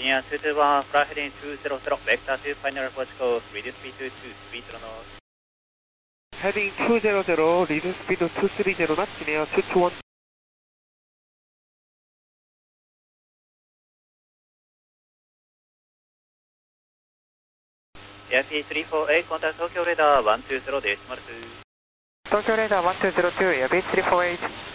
Senior 221, fly heading 200, vector to final approach course, reduce speed to 230 knots. Heading 200, reduce speed to 230 knots, Senior 221. AIP 348, contact Tokyo radar 120.2. Tokyo radar 1202, AIP 348.